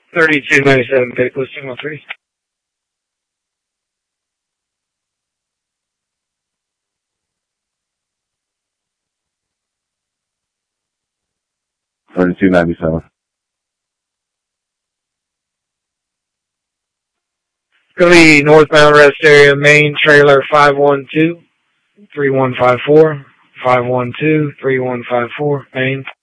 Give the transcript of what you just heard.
3297, pick listing 13. $32.97. Gonna be northbound rest area, main trailer 512-3154, 512-3154, main.